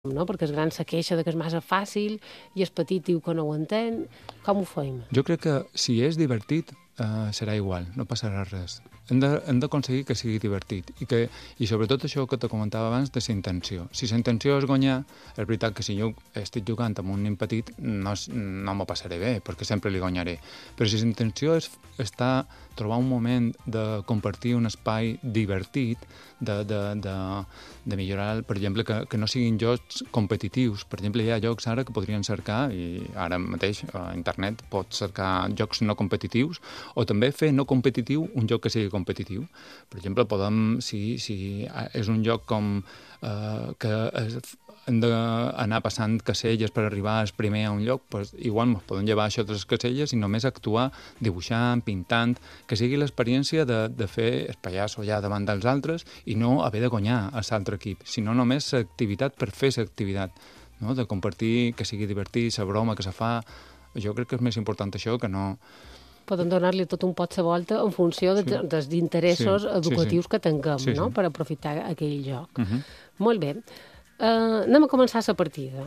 no? Perquè el gran se queixa que és massa fàcil i el petit diu que no ho entén. Com ho feim? Jo crec que si és divertit serà igual, no passarà res. Hem d'aconseguir que sigui divertit i sobretot això que te comentava abans de la intenció. Si la intenció és guanyar, és veritat que si jo estic jugant amb un nen petit no m'ho passaré bé, perquè sempre li guanyaré. Però si la intenció és trobar un moment de compartir un espai divertit, de millorar, per exemple, que no siguin jocs competitius. Per exemple, hi ha jocs ara que podrien cercar, i ara mateix a internet pots cercar jocs no competitius, o també fer no competitiu un joc que sigui competitiu. Per exemple, si és un joc com que hem d'anar passant caselles per arribar al primer a un lloc, doncs igual ens podem llevar això de les caselles i només actuar dibuixant, pintant, que sigui l'experiència de fer el pallasso allà davant dels altres i no haver de guanyar a l'altre equip, sinó només l'activitat per fer l'activitat, no? De compartir, que sigui divertit, la broma que se fa. Jo crec que és més important això que no... Podem donar-li tot un pot de volta en funció dels interessos educatius que tinguem, no? Per aprofitar aquell joc. Molt bé. Anem a començar la partida.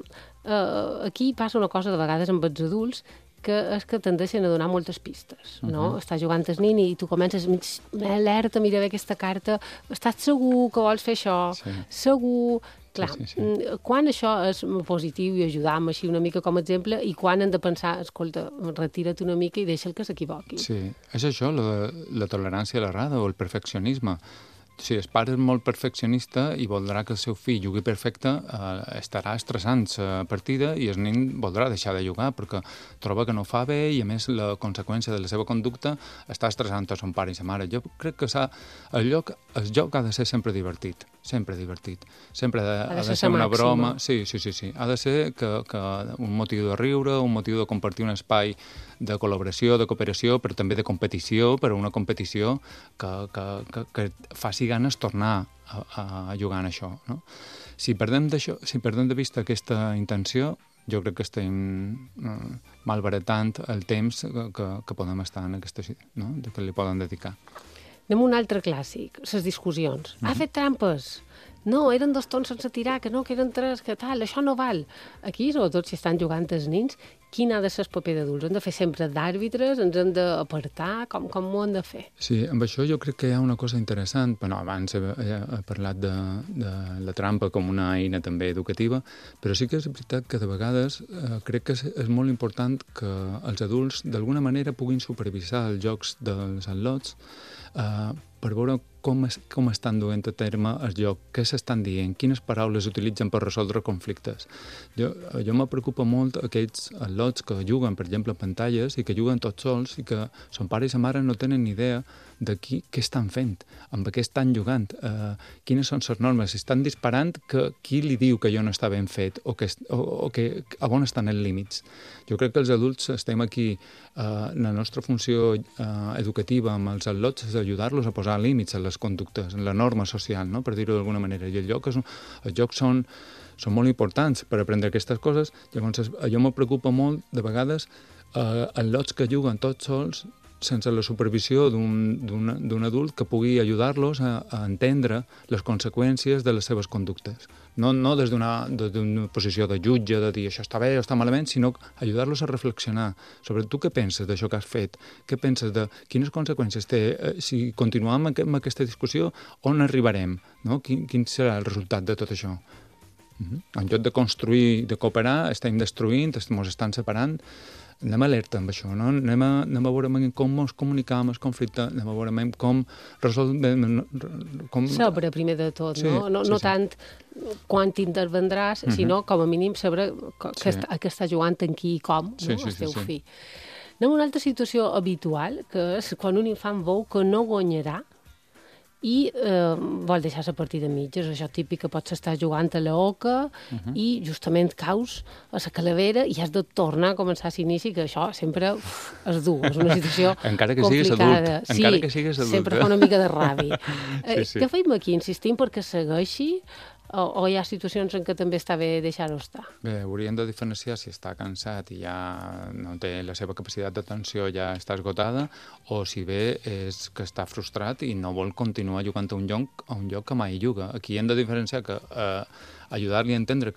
Aquí passa una cosa de vegades amb els adults, que és que tendeixen a donar moltes pistes, no? Està jugant el nin i tu comences alerta, mira bé aquesta carta, estàs segur que vols fer això? Segur... Clar, quan això és positiu i ajudam així una mica com a exemple i quan hem de pensar, escolta, retira't una mica i deixa'l que s'equivoqui. Sí, és això, la tolerància a l'errada o el perfeccionisme. Si el pare és molt perfeccionista i voldrà que el seu fill jugui perfecte, estarà estressant la partida i el nen voldrà deixar de jugar perquè troba que no fa bé i, a més, la conseqüència de la seva conducta està estressant a son pare i sa mare. Jo crec que el joc ha de ser sempre divertit, sempre divertit. Sempre ha de ser una broma. Sí. Ha de ser un motiu de riure, un motiu de compartir un espai de col·laboració, de cooperació, però també de competició, però una competició que faci ganes tornar a jugar en això, no? Si perdem de vista aquesta intenció, jo crec que estem malbaratant el temps que podem estar en aquesta situació, no? Que li poden dedicar. Anem a un altre clàssic, les discussions. Ha fet trampes? No, eren 2 tons sense tirar, que no, que eren 3, que tal, això no val. Aquí, sobretot si estan jugant els nins, quin ha de ser el paper d'adults? Hem de fer sempre d'àrbitres? Ens hem d'apartar? Com ho hem de fer? Sí, amb això jo crec que hi ha una cosa interessant. Bueno, abans he parlat de la trampa com una eina també educativa, però sí que és veritat que de vegades crec que és molt important que els adults d'alguna manera puguin supervisar els jocs dels al·lots per veure com estan duent a terme el joc, què s'estan dient, quines paraules utilitzen per resoldre conflictes. Jo me preocupa molt aquells al·lots que juguen, per exemple, a pantalles i que juguen tots sols i que son pare i sa mare no tenen ni idea de què estan fent, amb què estan jugant, quines són les normes, si estan disparant, qui li diu que allò no està ben fet o que a on estan els límits. Jo crec que els adults estem aquí, la nostra funció educativa amb els al·lots és ajudar-los a posar límits a les conductes, en la norma social, no? Per dir-ho d'alguna manera. I els jocs són molt importants per aprendre aquestes coses. Llavors, allò me preocupa molt, de vegades, al·lots que juguen tots sols sense la supervisió d'un adult que pugui ajudar-los a entendre les conseqüències de les seves conductes. No des d'una posició de jutge, de dir això està bé o està malament, sinó ajudar-los a reflexionar sobre tu què penses d'això que has fet, què penses de quines conseqüències té, si continuem amb aquesta discussió, on arribarem, no? Quin serà el resultat de tot això? En lloc de construir, de cooperar, estem destruint, ens estan separant. Anem alerta amb això, no? Anem a veure com ens comunicam el conflicte, anem a veure com resolvem... Saber, primer de tot, no? No tant quan t'intervendràs, sinó, com a mínim, saber a què està jugant, en qui i com, el teu fill. Anem a una altra situació habitual, que és quan un infant veu que no guanyarà i vol deixar la partida a mitges. Això típic que pots estar jugant a l'oca i justament caus a la calavera i has de tornar a començar a l'inici, que això sempre és dur, és una situació complicada. Encara que sigues adult. Sempre fa una mica de ràbia. Què feim aquí? Insistim perquè segueixi O hi ha situacions en què també està bé deixar-ho estar? Bé, hauríem de diferenciar si està cansat i ja no té la seva capacitat d'atenció, ja està esgotada, o si bé és que està frustrat i no vol continuar jugant a un lloc que mai juga. Aquí hem de diferenciar que ajudar-li a entendre